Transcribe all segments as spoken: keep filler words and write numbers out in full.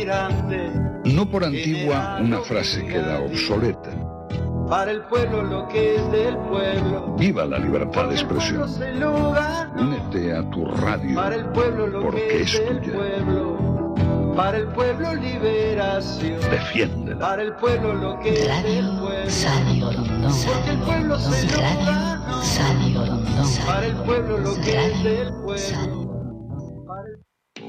almirante. No por antigua una frase queda obsoleta. Para el pueblo lo que es del pueblo. Viva la libertad de expresión. Únete a tu radio. Para el pueblo lo porque que es, es del tuya. pueblo. Para el pueblo liberación. Defiéndela. Para el pueblo lo que es Radio del pueblo. Sabio Rondón. Porque el pueblo se lo Radio ganó. Sabio Rondón. Para el pueblo lo que Radio es del pueblo. Sabio. Para el...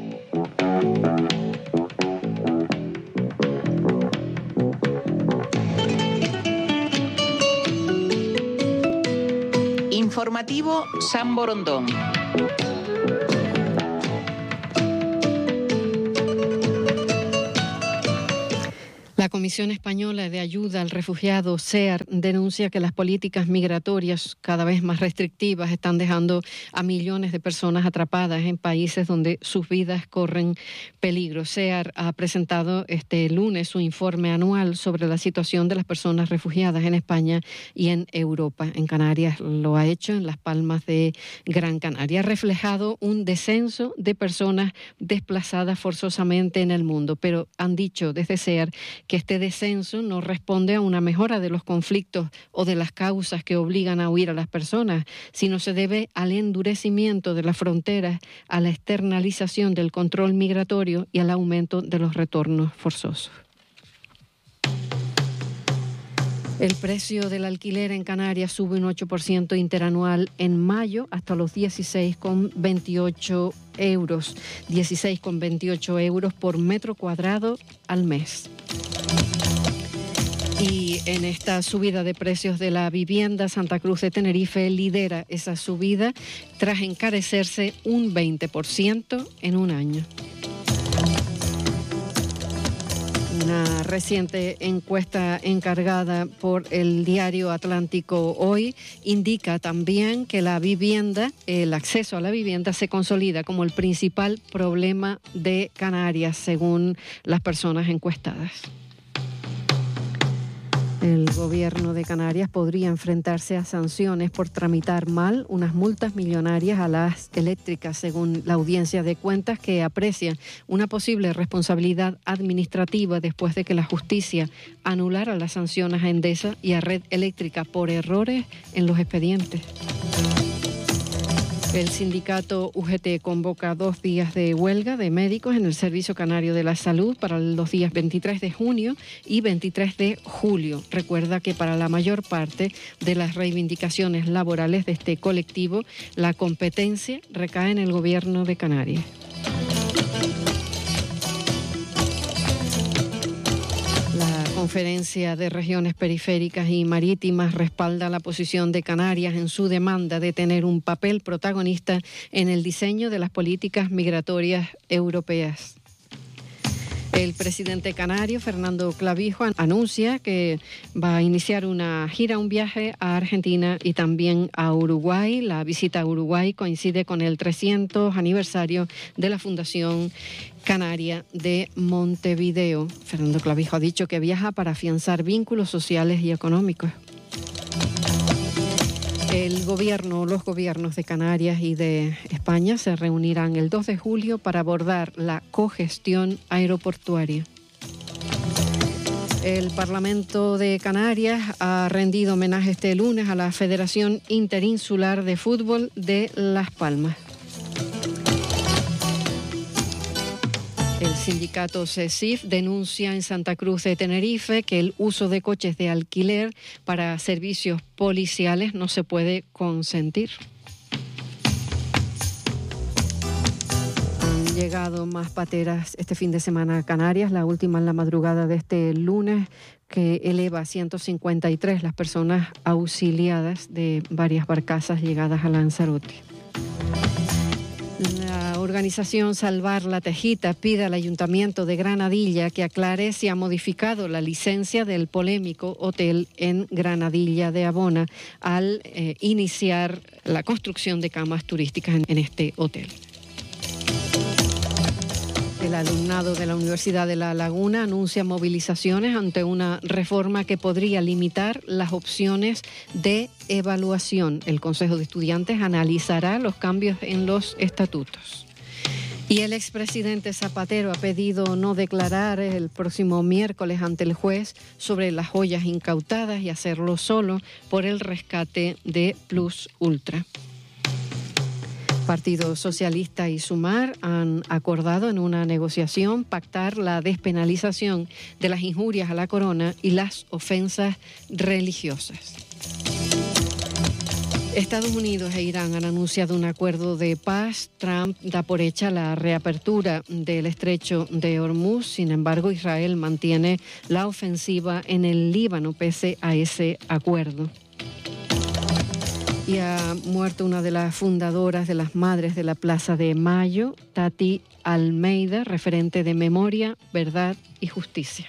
Informativo San Borondón. La Comisión Española de Ayuda al Refugiado, C E A R, denuncia que las políticas migratorias cada vez más restrictivas están dejando a millones de personas atrapadas en países donde sus vidas corren peligro. C E A R ha presentado este lunes su informe anual sobre la situación de las personas refugiadas en España y en Europa. En Canarias lo ha hecho, en Las Palmas de Gran Canaria. Ha reflejado un descenso de personas desplazadas forzosamente en el mundo, pero han dicho desde C E A R que este descenso no responde a una mejora de los conflictos o de las causas que obligan a huir a las personas, sino se debe al endurecimiento de las fronteras, a la externalización del control migratorio y al aumento de los retornos forzosos. El precio del alquiler en Canarias sube un ocho por ciento interanual en mayo hasta los dieciséis coma veintiocho euros, dieciséis coma veintiocho euros por metro cuadrado al mes. Y en esta subida de precios de la vivienda, Santa Cruz de Tenerife lidera esa subida tras encarecerse un veinte por ciento en un año. Una reciente encuesta encargada por el diario Atlántico Hoy indica también que la vivienda, el acceso a la vivienda se consolida como el principal problema de Canarias, según las personas encuestadas. El gobierno de Canarias podría enfrentarse a sanciones por tramitar mal unas multas millonarias a las eléctricas, según la Audiencia de Cuentas, que aprecia una posible responsabilidad administrativa después de que la justicia anulara las sanciones a Endesa y a Red Eléctrica por errores en los expedientes. El sindicato U G T convoca dos días de huelga de médicos en el Servicio Canario de la Salud para los días veintitrés de junio y veintitrés de julio. Recuerda que para la mayor parte de las reivindicaciones laborales de este colectivo, la competencia recae en el Gobierno de Canarias. La Conferencia de Regiones Periféricas y Marítimas respalda la posición de Canarias en su demanda de tener un papel protagonista en el diseño de las políticas migratorias europeas. El presidente canario, Fernando Clavijo, anuncia que va a iniciar una gira, un viaje a Argentina y también a Uruguay. La visita a Uruguay coincide con el trescientos aniversario de la Fundación Canaria de Montevideo. Fernando Clavijo ha dicho que viaja para afianzar vínculos sociales y económicos. El gobierno, los gobiernos de Canarias y de España se reunirán el dos de julio para abordar la cogestión aeroportuaria. El Parlamento de Canarias ha rendido homenaje este lunes a la Federación Interinsular de Fútbol de Las Palmas. El sindicato CESIF denuncia en Santa Cruz de Tenerife que el uso de coches de alquiler para servicios policiales no se puede consentir. Han llegado más pateras este fin de semana a Canarias, la última en la madrugada de este lunes, que eleva a ciento cincuenta y tres las personas auxiliadas de varias barcazas llegadas a Lanzarote. La organización Salvar la Tejita pide al Ayuntamiento de Granadilla que aclare si ha modificado la licencia del polémico hotel en Granadilla de Abona al eh, iniciar la construcción de camas turísticas en, en este hotel. El alumnado de la Universidad de La Laguna anuncia movilizaciones ante una reforma que podría limitar las opciones de evaluación. El Consejo de Estudiantes analizará los cambios en los estatutos. Y el expresidente Zapatero ha pedido no declarar el próximo miércoles ante el juez sobre las joyas incautadas y hacerlo solo por el rescate de Plus Ultra. Partido Socialista y Sumar han acordado en una negociación pactar la despenalización de las injurias a la corona y las ofensas religiosas. Estados Unidos e Irán han anunciado un acuerdo de paz. Trump da por hecha la reapertura del estrecho de Hormuz. Sin embargo, Israel mantiene la ofensiva en el Líbano pese a ese acuerdo. Y ha muerto una de las fundadoras de las Madres de la Plaza de Mayo, Tati Almeida, referente de Memoria, Verdad y Justicia.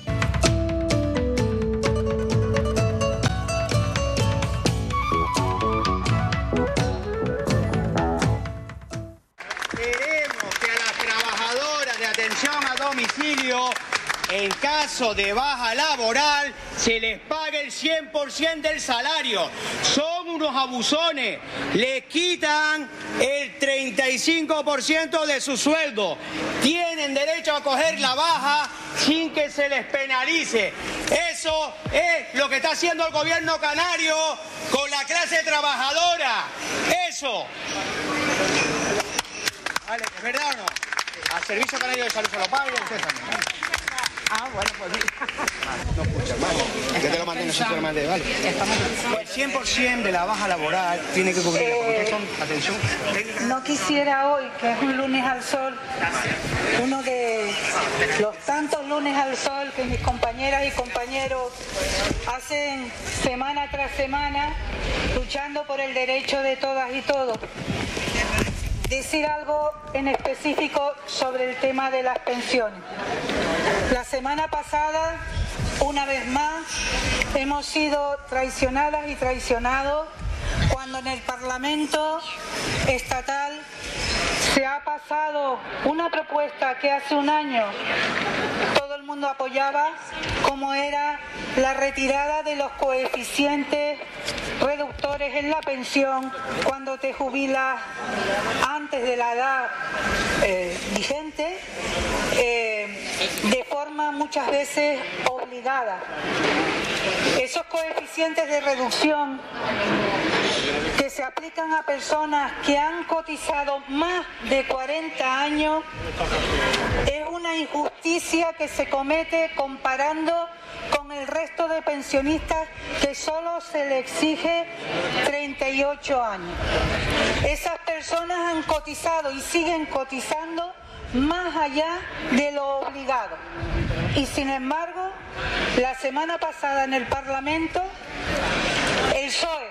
Domicilio, en caso de baja laboral, se les pague el cien por ciento del salario. Son unos abusones, le quitan el treinta y cinco por ciento de su sueldo. Tienen derecho a coger la baja sin que se les penalice. Eso es lo que está haciendo el gobierno canario con la clase trabajadora. Eso. Vale, ¿es verdad o no? Al Servicio Canario de Salud se lo pagan y ustedes también. Ah, bueno, pues no escucha, vale. Yo te lo manteno, si te lo manteno, vale. El cien por ciento de la baja laboral tiene que cubrir. Eh, son, atención. No quisiera hoy, que es un lunes al sol, uno de los tantos lunes al sol que mis compañeras y compañeros hacen semana tras semana, luchando por el derecho de todas y todos. Decir algo en específico sobre el tema de las pensiones. La semana pasada, una vez más, hemos sido traicionadas y traicionados cuando en el Parlamento estatal se ha pasado una propuesta que hace un año todo el mundo apoyaba, como era la retirada de los coeficientes reductores en la pensión cuando te jubilas antes de la edad eh, vigente, eh, de forma muchas veces obligada. Esos coeficientes de reducción que se aplican a personas que han cotizado más de cuarenta años es una injusticia que se comete comparando con el resto de pensionistas que solo se le exige treinta y ocho años. Esas personas han cotizado y siguen cotizando más allá de lo obligado. Y sin embargo, la semana pasada en el Parlamento, el P S O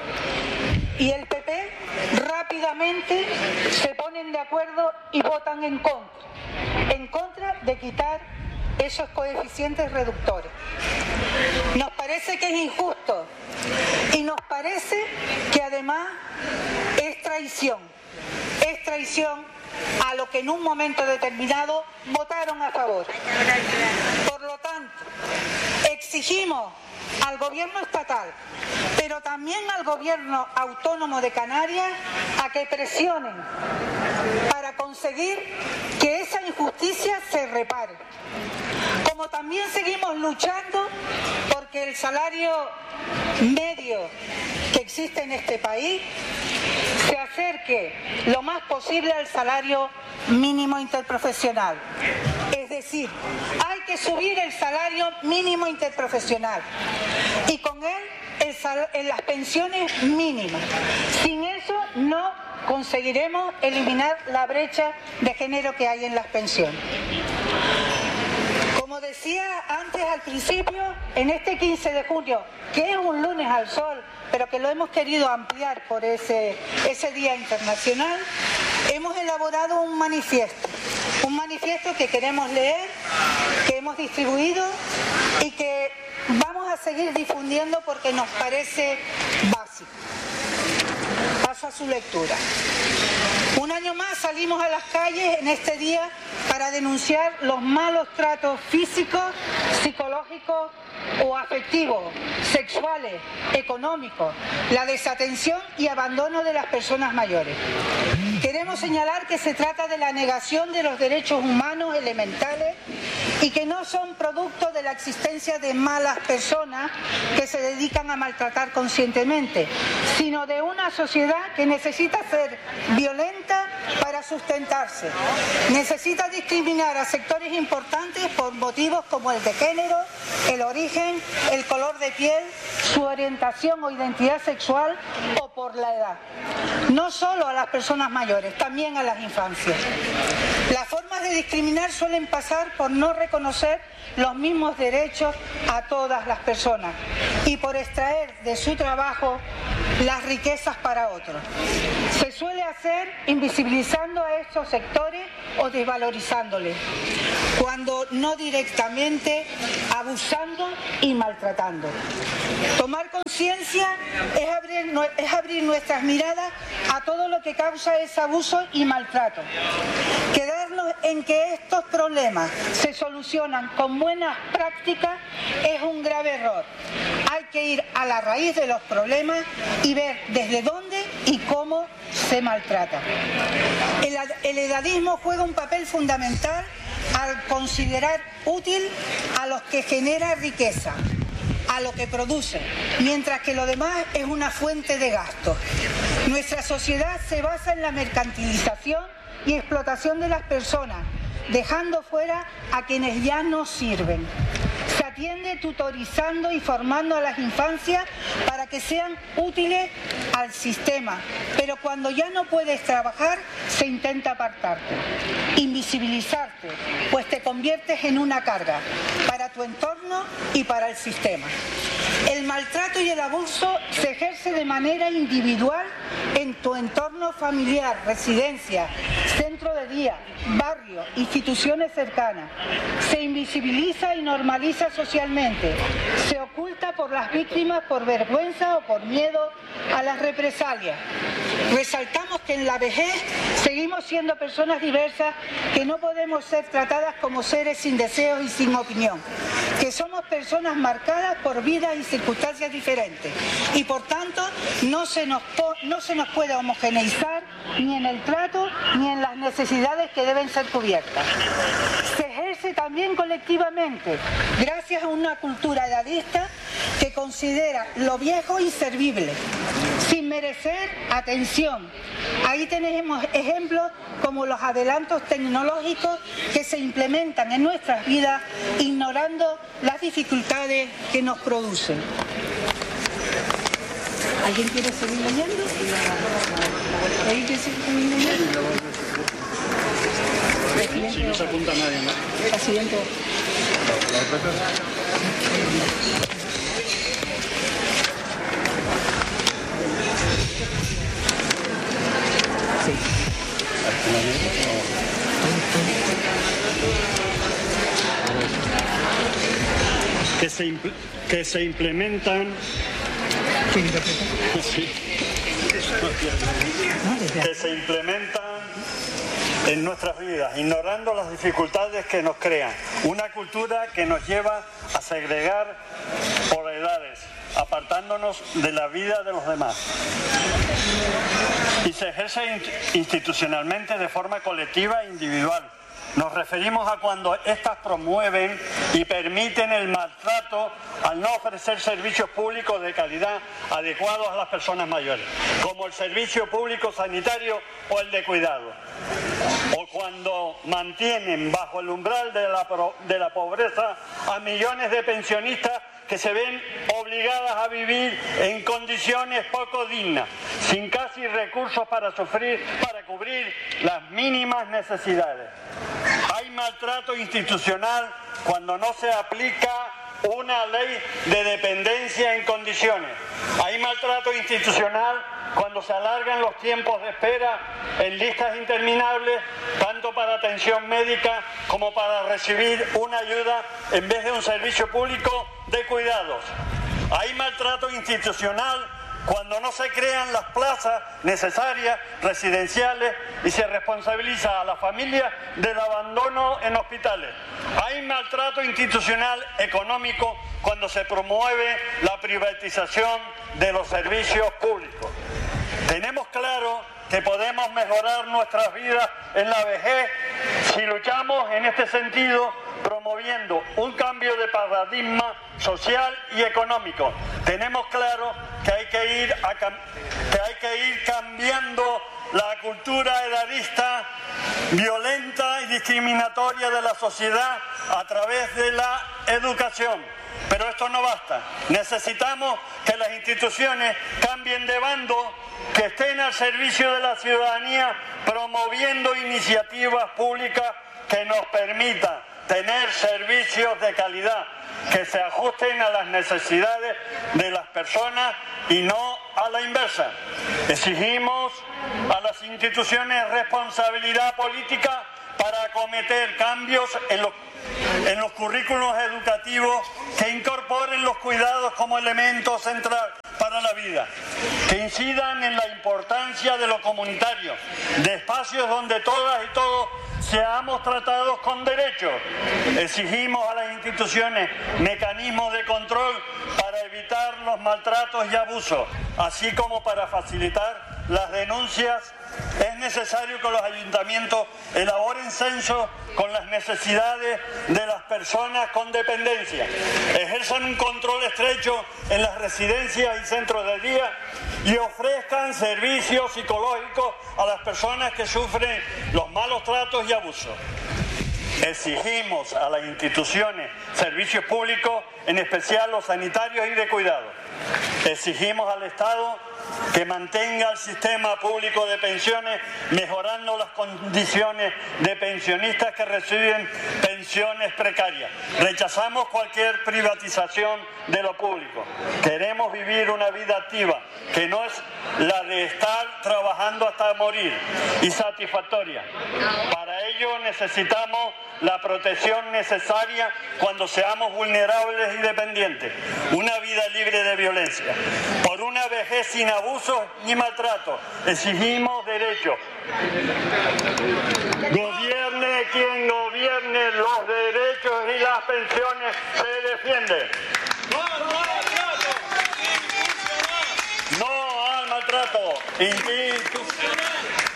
E y el P P rápidamente se ponen de acuerdo y votan en contra, en contra de quitar esos coeficientes reductores. Nos parece que es injusto y nos parece que además es traición, es traición a lo que en un momento determinado votaron a favor. Por lo tanto, exigimos al gobierno estatal, pero también al gobierno autónomo de Canarias, a que presionen para conseguir que esa injusticia se repare. Como también seguimos luchando porque el salario medio que existe en este país se acerque lo más posible al salario mínimo interprofesional. Es decir, hay que subir el salario mínimo interprofesional y con él el sal- en las pensiones mínimas. Sin eso no conseguiremos eliminar la brecha de género que hay en las pensiones. Como decía antes al principio, en este quince de junio, que es un lunes al sol, pero que lo hemos querido ampliar por ese, ese Día Internacional, hemos elaborado un manifiesto, un manifiesto que queremos leer, que hemos distribuido y que vamos a seguir difundiendo porque nos parece básico. Paso a su lectura. Un año más salimos a las calles en este día para denunciar los malos tratos físicos, psicológicos o afectivos, sexuales, económicos, la desatención y abandono de las personas mayores. Queremos señalar que se trata de la negación de los derechos humanos elementales y que no son producto de la existencia de malas personas que se dedican a maltratar conscientemente, sino de una sociedad que necesita ser violenta para sustentarse. Necesita discriminar a sectores importantes por motivos como el de género, el origen, el color de piel, su orientación o identidad sexual o por la edad. No solo a las personas mayores, también a las infancias. Las formas de discriminar suelen pasar por no reconocer los mismos derechos a todas las personas y por extraer de su trabajo las riquezas para otros. Se suele hacer invisibilizando a estos sectores o desvalorizándoles, cuando no directamente abusando y maltratando. Tomar conciencia es abrir, es abrir nuestras miradas a todo lo que causa ese abuso y maltrato. Quedarnos en que estos problemas se solucionan con buenas prácticas es un grave error. Hay que ir a la raíz de los problemas y ver desde dónde y cómo se maltrata. El, el edadismo juega un papel fundamental al considerar útil a los que genera riqueza, a lo que produce, mientras que lo demás es una fuente de gasto. Nuestra sociedad se basa en la mercantilización y explotación de las personas, dejando fuera a quienes ya no sirven. Se atiende tutorizando y formando a las infancias para que sean útiles al sistema, pero cuando ya no puedes trabajar, se intenta apartarte, invisibilizarte, pues te conviertes en una carga para tu entorno y para el sistema. El maltrato y el abuso se ejerce de manera individual en tu entorno familiar, residencia, centro de día, barrio, instituciones cercanas. Se invisibiliza y normaliza socialmente. Se oculta por las víctimas por vergüenza o por miedo a las represalias. Resaltamos que en la vejez seguimos siendo personas diversas, que no podemos ser tratadas como seres sin deseos y sin opinión, que somos personas marcadas por vidas y circunstancias diferentes y por tanto no se nos, no se nos puede homogeneizar ni en el trato ni en las necesidades que deben ser cubiertas. Se ejerce también colectivamente gracias a una cultura edadista que considera lo viejo inservible, sin merecer atención. Ahí tenemos ejemplos como los adelantos tecnológicos que se implementan en nuestras vidas ignorando las dificultades que nos producen. ¿Alguien quiere seguir leyendo? ¿Alguien quiere seguir leyendo? Si no se apunta nadie, ¿no? Presidente. Que se, impl que se implementan sí. que se implementan en nuestras vidas, ignorando las dificultades que nos crean. Una cultura que nos lleva a segregar por edades, apartándonos de la vida de los demás. Y se ejerce institucionalmente de forma colectiva e individual. Nos referimos a cuando éstas promueven y permiten el maltrato al no ofrecer servicios públicos de calidad adecuados a las personas mayores, como el servicio público sanitario o el de cuidado. O cuando mantienen bajo el umbral de la, de la pobreza a millones de pensionistas que se ven obligadas a vivir en condiciones poco dignas, sin casi recursos para sufrir, para cubrir las mínimas necesidades. Hay maltrato institucional cuando no se aplica una ley de dependencia en condiciones. Hay maltrato institucional cuando se alargan los tiempos de espera en listas interminables, tanto para atención médica como para recibir una ayuda en vez de un servicio público de cuidados. Hay maltrato institucional cuando no se crean las plazas necesarias, residenciales, y se responsabiliza a la familia del abandono en hospitales. Hay maltrato institucional económico cuando se promueve la privatización de los servicios públicos. Tenemos claro que podemos mejorar nuestras vidas en la vejez si luchamos en este sentido, promoviendo un cambio de paradigma social y económico. Tenemos claro que hay que ir, a, que hay que ir cambiando la cultura edadista, violenta y discriminatoria de la sociedad a través de la educación. Pero esto no basta. Necesitamos que las instituciones cambien de bando, que estén al servicio de la ciudadanía, promoviendo iniciativas públicas que nos permitan tener servicios de calidad, que se ajusten a las necesidades de las personas y no a la inversa. Exigimos a las instituciones responsabilidad política para acometer cambios en los, en los currículos educativos que incorporen los cuidados como elemento central para la vida, que incidan en la importancia de lo comunitario, de espacios donde todas y todos seamos tratados con derechos. Exigimos a las instituciones mecanismos de control para evitar los maltratos y abusos, así como para facilitar las denuncias. Es necesario que los ayuntamientos elaboren censos con las necesidades de las personas con dependencia, ejerzan un control estrecho en las residencias y centros de día y ofrezcan servicios psicológicos a las personas que sufren los malos tratos y abusos. Exigimos a las instituciones servicios públicos, en especial los sanitarios y de cuidado. Exigimos al Estado que mantenga el sistema público de pensiones, mejorando las condiciones de pensionistas que reciben pensiones precarias. Rechazamos cualquier privatización de lo público. Queremos vivir una vida activa, que no es la de estar trabajando hasta morir, y satisfactoria. Para ello necesitamos la protección necesaria cuando seamos vulnerables y dependientes, una vida libre de violencia. Por una vejez sin abusos ni maltrato, exigimos derechos. Gobierne quien gobierne, los derechos y las pensiones se defienden. No al maltrato institucional.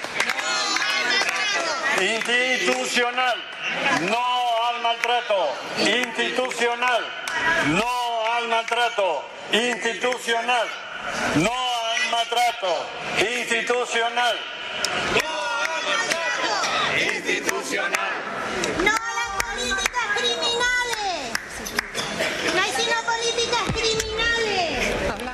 Institucional. No al maltrato institucional. No al maltrato institucional. No al maltrato institucional. No al maltrato institucional. No a las políticas criminales. No hay sino políticas criminales.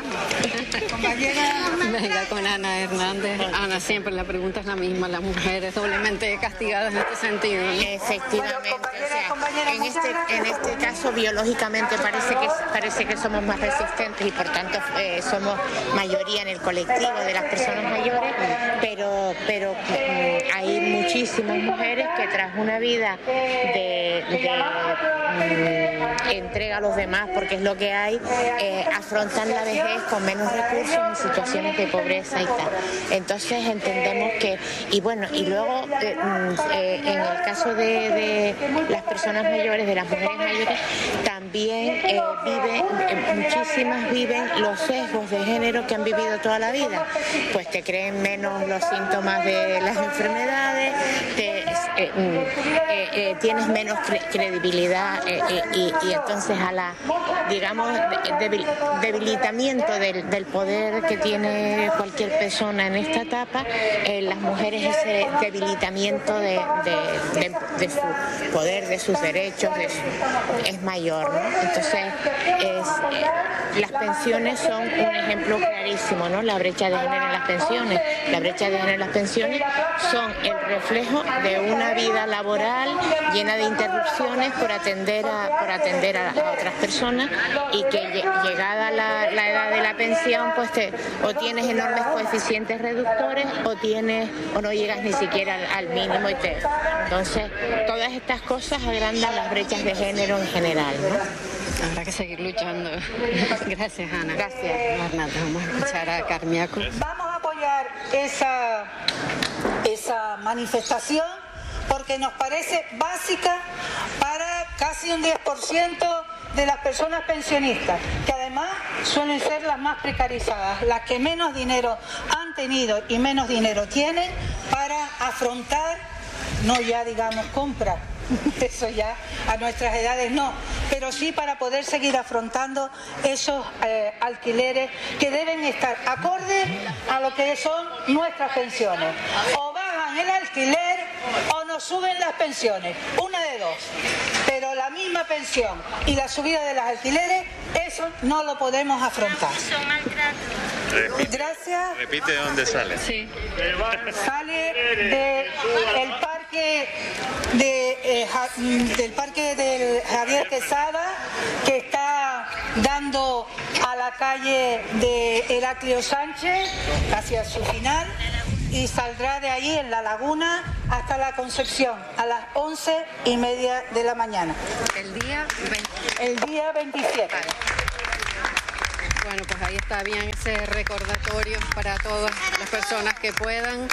Venga con Ana Hernández. Ana, siempre la pregunta es la misma, las mujeres doblemente castigadas en este sentido, ¿no? Efectivamente, o sea, en este, en este caso biológicamente parece que, parece que somos más resistentes y por tanto eh, somos mayoría en el colectivo de las personas mayores, pero, pero eh, hay muchísimas mujeres que tras una vida de, de mm, entrega a los demás, porque es lo que hay, eh, afrontan la vejez con menos recursos en situaciones de pobreza y tal. Entonces entendemos que, y bueno, y luego eh, eh, en el caso de, de las personas mayores, de las mujeres mayores, también eh, viven, eh, muchísimas viven los sesgos de género que han vivido toda la vida, pues te creen menos los síntomas de las enfermedades, te, eh, eh, eh, tienes menos cre credibilidad eh, eh, y, y entonces a la, digamos, debil debilitamiento del, del poder que tiene cualquier persona en esta etapa, eh, las mujeres ese debilitamiento de, de, de, de su poder, de sus derechos, de su, es mayor, ¿no? Entonces, es, eh, las pensiones son un ejemplo clarísimo, ¿no? La brecha de género en las pensiones. La brecha de género en las pensiones son el reflejo de una vida laboral llena de interrupciones por atender a, por atender a, a otras personas, y que llegada la, la edad de la pensión, pues te, o tienes enormes coeficientes reductores o tienes o no llegas ni siquiera al, al mínimo y te, entonces todas estas cosas agrandan las brechas de género en general, ¿no? Habrá que seguir luchando. Gracias, Ana. Gracias. Vamos a escuchar a Carmiaco. Vamos a apoyar esa, esa manifestación porque nos parece básica para casi un diez por ciento de las personas pensionistas, que además suelen ser las más precarizadas, las que menos dinero han tenido y menos dinero tienen para afrontar, no ya digamos compra, eso ya a nuestras edades no, pero sí para poder seguir afrontando esos eh, alquileres que deben estar acordes a lo que son nuestras pensiones. O bajan el alquiler o nos suben las pensiones, una de dos. Pero la misma pensión y la subida de los alquileres, eso no lo podemos afrontar. Repite, Gracias. Repite de dónde sale. Sí. Sale de el parque de, eh, ja, del parque del Javier Quesada, que está dando a la calle de Heraclio Sánchez hacia su final, y saldrá de ahí en la Laguna hasta la Concepción a las once y media de la mañana. El día veinte. El día veintisiete. Bueno, pues ahí está bien ese recordatorio para todas las personas que puedan,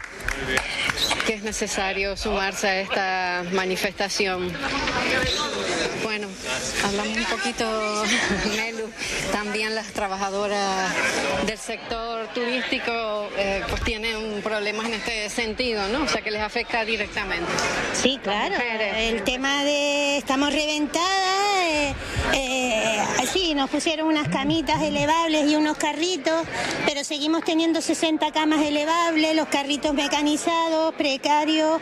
que es necesario sumarse a esta manifestación. Bueno, hablamos un poquito, Melu, también las trabajadoras del sector turístico eh, pues tienen problemas en este sentido, ¿no? O sea, que les afecta directamente. Sí, claro, el tema de estamos reventadas, eh, eh, sí, nos pusieron unas camitas elevables y unos carritos, pero seguimos teniendo sesenta camas elevables, los carritos mecanizados, precarios,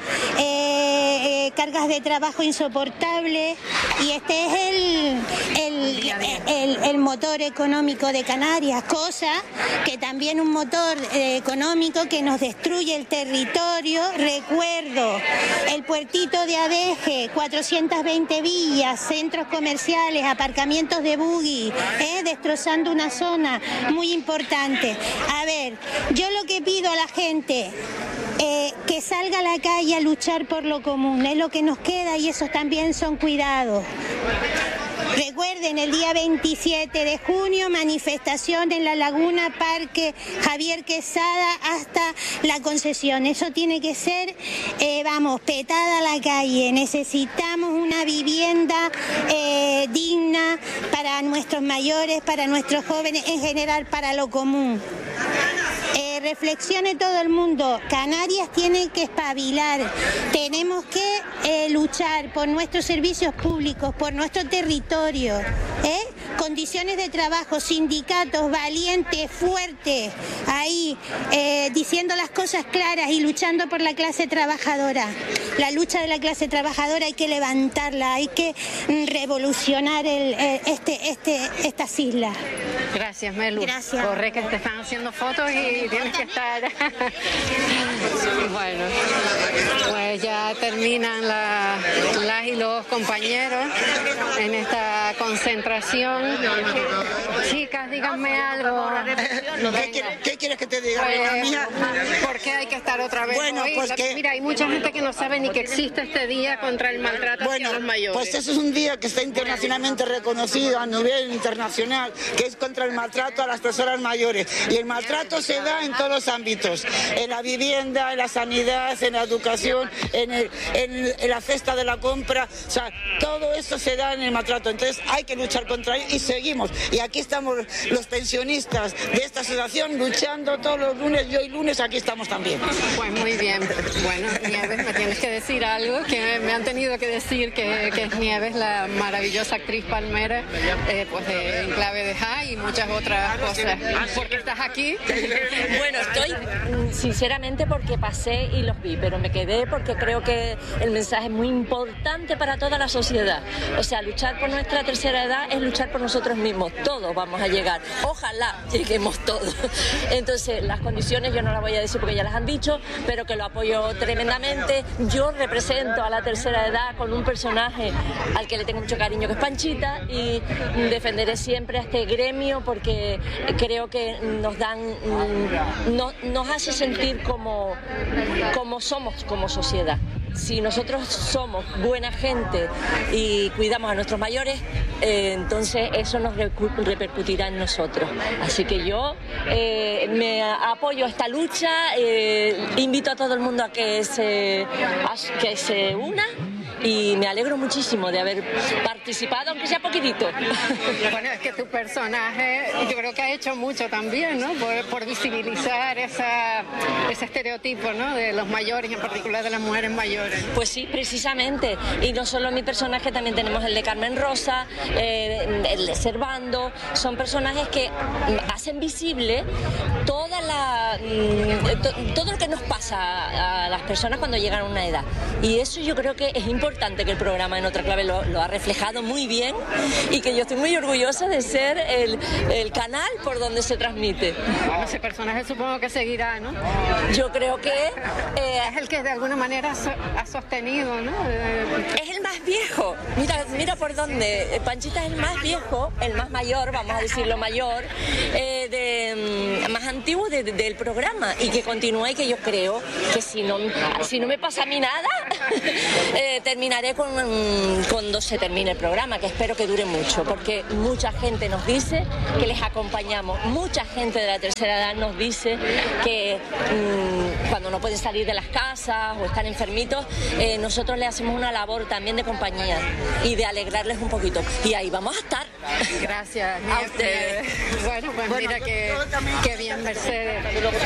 eh, eh, cargas de trabajo insoportables, y este es el, el, el, el motor económico de Canarias, cosa que también un motor eh, económico que nos destruye el territorio. Recuerdo el puertito de Adeje, cuatrocientas veinte villas, centros comerciales, aparcamientos de buggy, eh, destrozando una zona muy importante. A ver, yo lo que pido a la gente, eh, que salga a la calle a luchar por lo común, es lo que nos queda, y esos también son cuidados. Recuerden, el día veintisiete de junio, manifestación en la Laguna, Parque Javier Quesada hasta la Concesión. Eso tiene que ser, eh, vamos, petada a la calle. Necesitamos una vivienda eh, digna para nuestros mayores, para nuestros jóvenes, en general para lo común. Eh, reflexione todo el mundo, Canarias tiene que espabilar, tenemos que eh, luchar por nuestros servicios públicos, por nuestro territorio, ¿eh? Condiciones de trabajo, sindicatos valientes, fuertes, ahí eh, diciendo las cosas claras y luchando por la clase trabajadora. La lucha de la clase trabajadora hay que levantarla, hay que revolucionar el, el, este, este, estas islas. Gracias, Melu. Gracias. Corre, que te están haciendo fotos y tienes que estar. Bueno, pues ya terminan la, las y los compañeros en esta concentración. Chicas, díganme algo. ¿Qué, quieres, ¿Qué quieres que te diga? Pues, Mía? ¿por qué hay que estar otra vez Bueno, hoy? pues que... Mira, hay mucha gente que no sabe ni que existe este día contra el maltrato bueno, hacia los mayores. Pues eso es un día que está internacionalmente reconocido a nivel internacional, que es contra el maltrato a las personas mayores. Y el maltrato se da en todos los ámbitos, en la vivienda, en la sanidad, en la educación, en, el, en, en la cesta de la compra, o sea, todo eso se da en el maltrato. Entonces hay que luchar contra él y seguimos. Y aquí estamos los pensionistas de esta asociación luchando todos los lunes, y hoy lunes aquí estamos también. Pues muy bien. Bueno, Nieves, me tienes que decir algo, que me han tenido que decir que, que es Nieves, la maravillosa actriz palmera, eh, pues de Enclave de Jai y muchas otras cosas. ¿Por qué estás aquí? Bueno, estoy sinceramente porque pasé y los vi, pero me quedé porque creo que el mensaje es muy importante para toda la sociedad. O sea, luchar por nuestra tercera edad es luchar por nosotros mismos. Todos vamos a llegar. Ojalá lleguemos todos. Entonces, las condiciones yo no las voy a decir porque ya las han dicho, pero que lo apoyo tremendamente. Yo represento a la tercera edad con un personaje al que le tengo mucho cariño, que es Panchita, y defenderé siempre a este gremio porque creo que nos dan, no, nos hace sentir como, como somos como sociedad. Si nosotros somos buena gente y cuidamos a nuestros mayores, eh, entonces eso nos repercutirá en nosotros. Así que yo eh, me apoyo a esta lucha, eh, invito a todo el mundo a que se, a que se una. Y me alegro muchísimo de haber participado, aunque sea poquitito. Bueno, es que tu personaje yo creo que ha hecho mucho también, ¿no? Por, por visibilizar esa, ese estereotipo, ¿no? De los mayores y en particular de las mujeres mayores. Pues sí, precisamente. Y no solo mi personaje, también tenemos el de Carmen Rosa, eh, el de Servando. Son personajes que hacen visible toda la, to, todo lo que nos pasa a las personas cuando llegan a una edad. Y eso yo creo que es importante. Que el programa En Otra Clave lo, lo ha reflejado muy bien y que yo estoy muy orgullosa de ser el, el canal por donde se transmite. Bueno, ese personaje supongo que seguirá, ¿no? Yo creo que... Eh, es el que de alguna manera so, ha sostenido, ¿no? Es el más viejo. Mira, mira por dónde. Panchita es el más viejo, el más mayor, vamos a decirlo mayor, eh, de, más antiguo de, de, del programa y que continúa y que yo creo que si no, si no me pasa a mí nada, eh, terminaré con, cuando se termine el programa, que espero que dure mucho, porque mucha gente nos dice que les acompañamos, mucha gente de la tercera edad nos dice que mmm, cuando no pueden salir de las casas o están enfermitos, eh, nosotros les hacemos una labor también de compañía y de alegrarles un poquito. Y ahí vamos a estar. Gracias. A ustedes. Bueno, pues bueno, mira que, que bien, Mercedes.